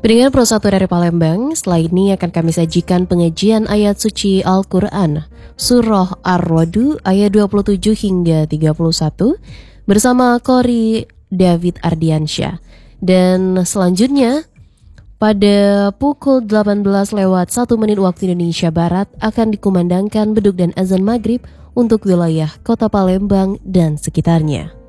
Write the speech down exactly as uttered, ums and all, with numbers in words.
Pendengar Pro satu dari Palembang, setelah ini akan kami sajikan pengajian ayat suci Al-Quran, Surah Ar-Ra'd ayat dua puluh tujuh hingga tiga puluh satu, bersama Qori David Ardiansyah. Dan selanjutnya, pada pukul delapan belas lewat satu menit waktu Indonesia Barat akan dikumandangkan beduk dan azan maghrib untuk wilayah Kota Palembang dan sekitarnya.